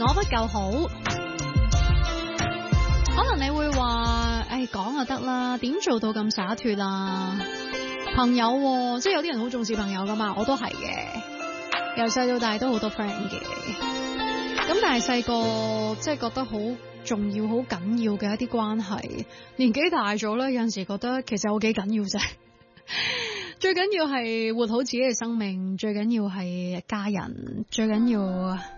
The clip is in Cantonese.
我不夠好。可能你會話，講就得啦，點做到咁灑脫啊？朋友喎，即係有啲人好重視朋友噶嘛，我都係嘅，由細到大都好多 friend 嘅。咁但係細個即係覺得好重要、好緊要嘅一啲關係，年紀大咗咧，有陣時覺得其實有幾緊要啫。最緊要係活好自己嘅生命，最緊要係家人，最緊要